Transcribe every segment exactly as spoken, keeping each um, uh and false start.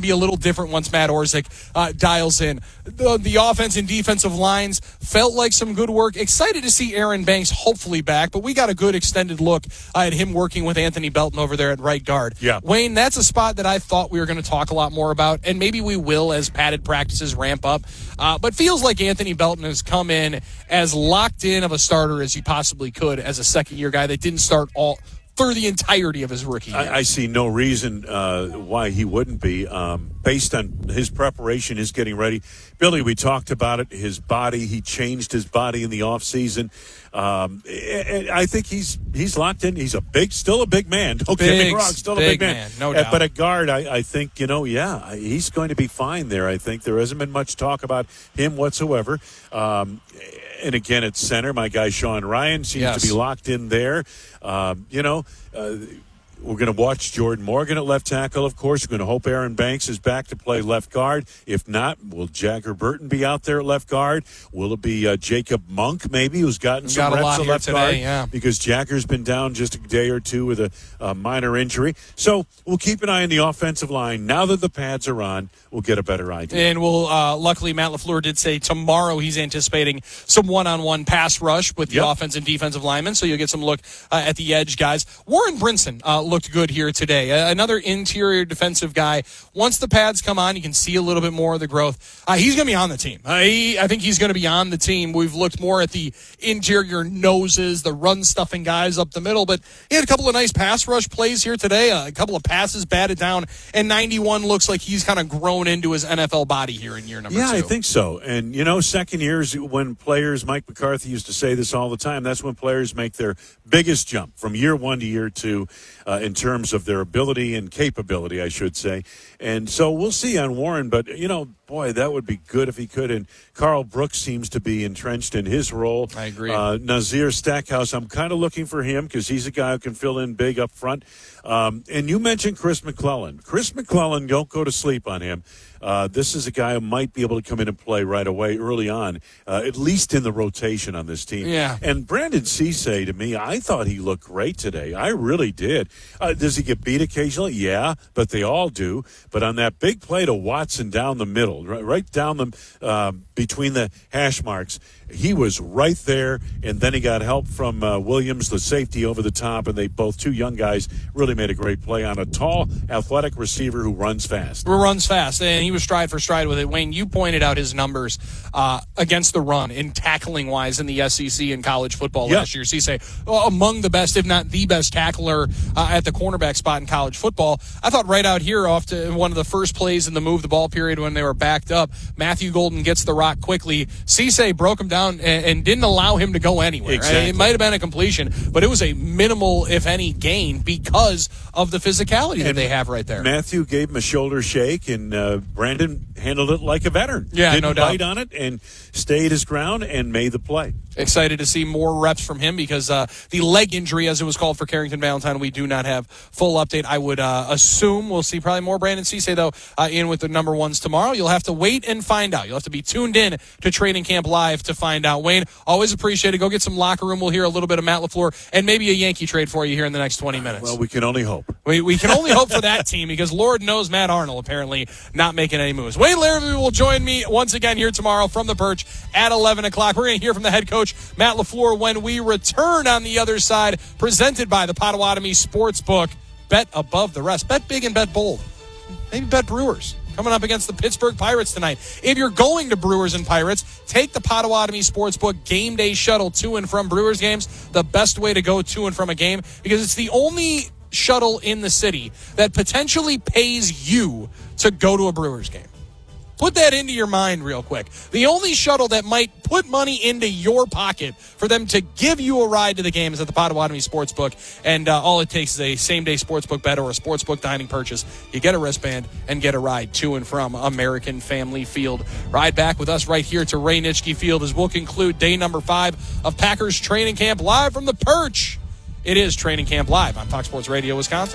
to be a little different once Matt Orzik uh, dials in. The, the offense and defensive lines felt like some good work. Excited to see Aaron Banks hopefully back, but we got a good extended look uh, at him working with Anthony Belton over there at right guard. Yeah. Wayne, that's a spot that I thought we were going to talk a lot more about, and maybe we will as padded practices ramp up. Uh, but feels like Anthony Belton has come in as locked in of a starter as he possibly could as a second-year guy that didn't start all through the entirety of his rookie year. I, I see no reason uh, why he wouldn't be, um, based on his preparation, his getting ready. Billy, we talked about it, his body. He changed his body in the offseason. Um, I think he's he's locked in. He's a big, still a big man. Don't big, get me wrong, still big a big man. man no doubt. But a guard, I, I think, you know, yeah, he's going to be fine there. I think there hasn't been much talk about him whatsoever. Um, and again, at center, my guy Sean Ryan seems yes. to be locked in there. Um, you know, uh, we're going to watch Jordan Morgan at left tackle, of course. We're going to hope Aaron Banks is back to play left guard. If not, will Jagger Burton be out there at left guard? Will it be uh, Jacob Monk, maybe, who's gotten some Got a reps lot at here left today, guard? yeah. Because Jagger's been down just a day or two with a, a minor injury. So we'll keep an eye on the offensive line. Now that the pads are on, we'll get a better idea. And we'll, uh, luckily, Matt LaFleur did say tomorrow he's anticipating some one-on-one pass rush with the yep. offense and defensive linemen, so you'll get some look uh, at the edge guys. Warren Brinson uh, looked good here today. Uh, another interior defensive guy. Once the pads come on, you can see a little bit more of the growth. Uh, he's going to be on the team. Uh, he, I think he's going to be on the team. We've looked more at the interior noses, the run-stuffing guys up the middle, but he had a couple of nice pass rush plays here today, uh, a couple of passes batted down, and ninety-one looks like he's kind of grown into his N F L body here in year number yeah, two. Yeah, I think so. And, you know, second years when players, Mike McCarthy used to say this all the time, that's when players make their biggest jump from year one to year two uh, in terms of their ability and capability, I should say. And so we'll see on Warren, but, you know, boy, that would be good if he could. And Carl Brooks seems to be entrenched in his role. I agree. Uh, Nazir Stackhouse, I'm kind of looking for him because he's a guy who can fill in big up front. Um, and you mentioned Chris McClellan. Chris McClellan, don't go to sleep on him. Uh, this is a guy who might be able to come in and play right away early on, uh, at least in the rotation on this team. Yeah. And Brandon Cisse, to me, I thought he looked great today. I really did. Uh, does he get beat occasionally? Yeah, but they all do. But on that big play to Watson down the middle, right, right down the uh, between the hash marks, he was right there, and then he got help from uh, Williams, the safety, over the top, and they both, two young guys, really made a great play on a tall, athletic receiver who runs fast. Who runs fast, and he was stride for stride with it. Wayne, you pointed out his numbers uh, against the run in tackling-wise in the S E C in college football yep. last year. Cisse, well, among the best, if not the best tackler uh, at the cornerback spot in college football. I thought right out here off to one of the first plays in the move the ball period when they were backed up, Matthew Golden gets the rock quickly. Cisse broke him down and, and didn't allow him to go anywhere. Exactly. It might have been a completion, but it was a minimal, if any, gain because of the physicality that and they have right there. Matthew gave him a shoulder shake, and uh, Brandon handled it like a veteran. Yeah, Didn't no doubt. bite on it and stayed his ground and made the play. Excited to see more reps from him because uh, the leg injury, as it was called for Carrington Valentine, we do not have full update. I would uh, assume we'll see probably more Brandon Cisse, though, uh, in with the number ones tomorrow. You'll have to wait and find out. You'll have to be tuned in to Training Camp Live to find out. Wayne, always appreciate it. Go get some locker room. We'll hear a little bit of Matt LaFleur and maybe a Yankee trade for you here in the next twenty minutes. Well, we can only hope. We, we can only hope for that team because Lord knows Matt Arnold apparently not making any moves. Wayne Larrivee will join me once again here tomorrow from the Perch at eleven o'clock. We're going to hear from the head coach, Matt LaFleur, when we return on the other side, presented by the Potawatomi Sportsbook. Bet above the rest. Bet big and bet bold. Maybe bet Brewers. Coming up against the Pittsburgh Pirates tonight. If you're going to Brewers and Pirates, take the Potawatomi Sportsbook game day shuttle to and from Brewers games. The best way to go to and from a game because it's the only shuttle in the city that potentially pays you to go to a Brewers game. Put that into your mind real quick. The only shuttle that might put money into your pocket for them to give you a ride to the game is at the Potawatomi Sportsbook. And uh, all it takes is a same-day sportsbook bet or a sportsbook dining purchase. You get a wristband and get a ride to and from American Family Field. Ride back with us right here to Ray Nitschke Field as we'll conclude day number five of Packers Training Camp live from the Perch. It is Training Camp Live on Fox Sports Radio, Wisconsin.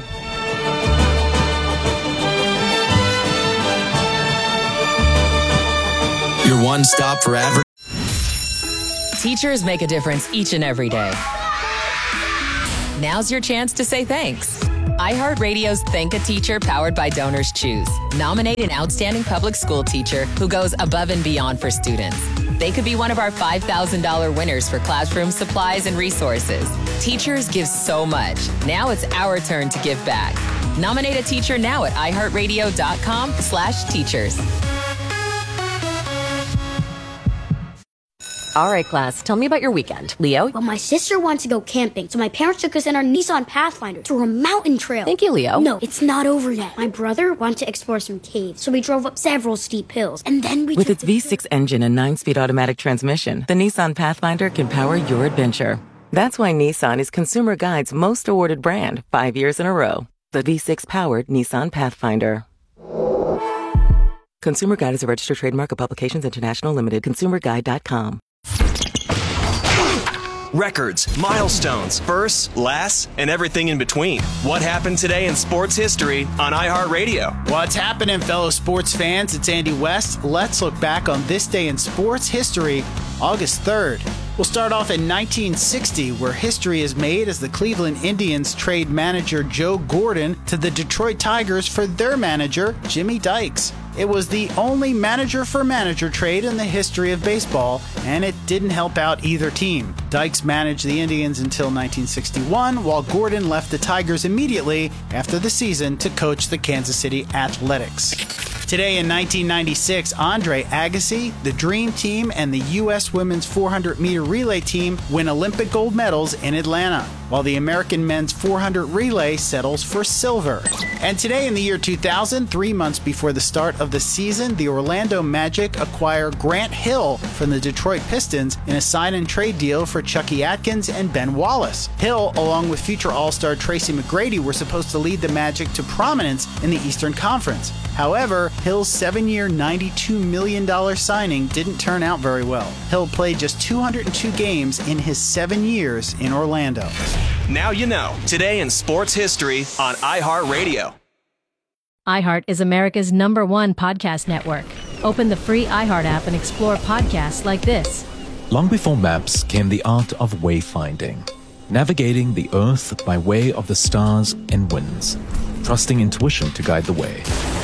Your one stop for adver- Teachers make a difference each and every day. Now's your chance to say thanks. iHeartRadio's Thank a Teacher powered by Donors Choose. Nominate an outstanding public school teacher who goes above and beyond for students. They could be one of our five thousand dollars winners for classroom supplies and resources. Teachers give so much. Now it's our turn to give back. Nominate a teacher now at iHeartRadio.com slash teachers. All right, class, tell me about your weekend. Leo? Well, my sister wants to go camping, so my parents took us in our Nissan Pathfinder through a mountain trail. Thank you, Leo. No, it's not over yet. My brother wanted to explore some caves, so we drove up several steep hills, and then we With took its the V six engine and nine-speed automatic transmission, the Nissan Pathfinder can power your adventure. That's why Nissan is Consumer Guide's most awarded brand five years in a row. The V six-powered Nissan Pathfinder. Consumer Guide is a registered trademark of Publications International Limited. consumer guide dot com. Records, milestones, firsts, lasts, and everything in between. What happened today in sports history on iHeartRadio? What's happening, fellow sports fans? It's Andy West. Let's look back on this day in sports history, August third. We'll start off in nineteen sixty, where history is made as the Cleveland Indians trade manager Joe Gordon to the Detroit Tigers for their manager, Jimmy Dykes. It was the only manager-for-manager trade in the history of baseball, and it didn't help out either team. Dykes managed the Indians until nineteen sixty-one, while Gordon left the Tigers immediately after the season to coach the Kansas City Athletics. Today in nineteen ninety-six, Andre Agassi, the Dream Team, and the U S women's four hundred meter relay team win Olympic gold medals in Atlanta, while the American men's four hundred relay settles for silver. And today in the year two thousand, three months before the start of the season, the Orlando Magic acquire Grant Hill from the Detroit Pistons in a sign and trade deal for Chucky Atkins and Ben Wallace. Hill, along with future All-Star Tracy McGrady, were supposed to lead the Magic to prominence in the Eastern Conference. However, Hill's seven-year, ninety-two million dollars signing didn't turn out very well. Hill played just two hundred two games in his seven years in Orlando. Now you know. Today in sports history on iHeartRadio. iHeart is America's number one podcast network. Open the free iHeart app and explore podcasts like this. Long before maps came the art of wayfinding, navigating the earth by way of the stars and winds, trusting intuition to guide the way.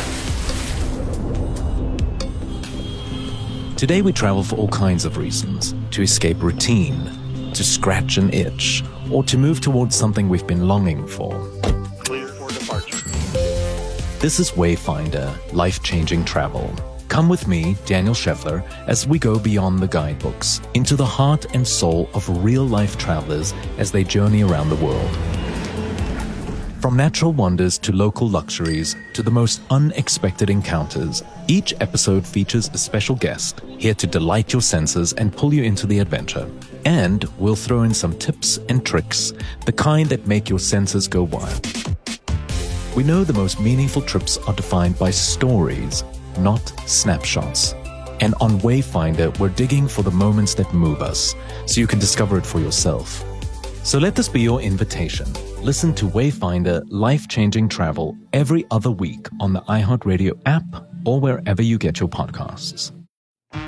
Today we travel for all kinds of reasons: to escape routine, to scratch an itch, or to move towards something we've been longing for. Clear for departure. This is Wayfinder, life-changing travel. Come with me, Daniel Scheffler, as we go beyond the guidebooks, into the heart and soul of real-life travelers as they journey around the world. From natural wonders to local luxuries to the most unexpected encounters, each episode features a special guest here to delight your senses and pull you into the adventure. And we'll throw in some tips and tricks, the kind that make your senses go wild. We know the most meaningful trips are defined by stories, not snapshots. And on Wayfinder, we're digging for the moments that move us, so you can discover it for yourself. So let this be your invitation. Listen to Wayfinder Life-Changing Travel every other week on the iHeartRadio app or wherever you get your podcasts.